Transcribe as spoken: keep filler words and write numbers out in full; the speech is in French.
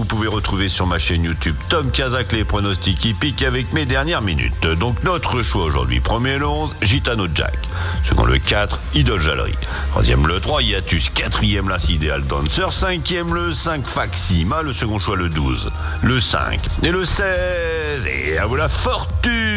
vous pouvez retrouver sur ma chaîne YouTube Tom Kazak les pronostics hippiques avec mes dernières minutes. Donc notre choix aujourd'hui, premier le onze, Gitano Jack. Second le quatre, Idol Jalerie. Troisième le trois, Hiatus. Quatrième l'As Idéal Dancer. Cinquième le cinq, Faxima. Le second choix le douze, le cinq et le seize. Et à vous la fortune.